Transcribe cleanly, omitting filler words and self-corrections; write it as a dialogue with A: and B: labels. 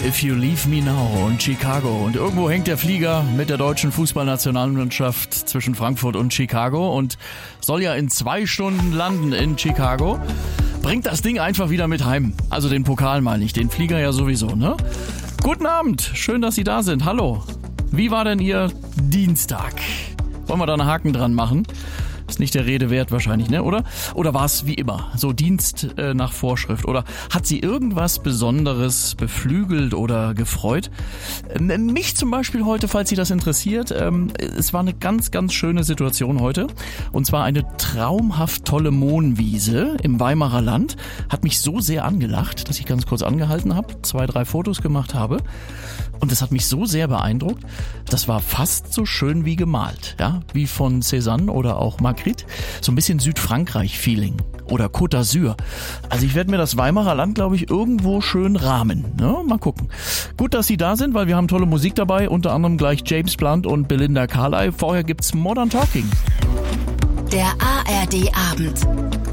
A: If You Leave Me Now und Chicago. Und irgendwo hängt der Flieger mit der deutschen Fußballnationalmannschaft zwischen Frankfurt und Chicago und soll ja in 2 Stunden landen in Chicago. Bringt das Ding einfach wieder mit heim. Also den Pokal meine ich, den Flieger ja sowieso, ne? Guten Abend, schön, dass Sie da sind. Hallo. Wie war denn Ihr Dienstag? Wollen wir da einen Haken dran machen? Ist nicht der Rede wert wahrscheinlich, ne? Oder war es wie immer, so Dienst nach Vorschrift? Oder hat Sie irgendwas Besonderes beflügelt oder gefreut? Mich zum Beispiel heute, falls Sie das interessiert. Es war eine ganz, ganz schöne Situation heute. Und zwar eine traumhaft tolle Mohnwiese im Weimarer Land. Hat mich so sehr angelacht, dass ich ganz kurz angehalten habe, 2, 3 Fotos gemacht habe. Und das hat mich so sehr beeindruckt. Das war fast so schön wie gemalt, ja, wie von Cézanne oder auch Magritte. So ein bisschen Südfrankreich-Feeling oder Côte d'Azur. Also ich werde mir das Weimarer Land, glaube ich, irgendwo schön rahmen. Ne? Mal gucken. Gut, dass Sie da sind, weil wir haben tolle Musik dabei. Unter anderem gleich James Blunt und Belinda Carlisle. Vorher gibt's Modern Talking.
B: Der ARD-Abend.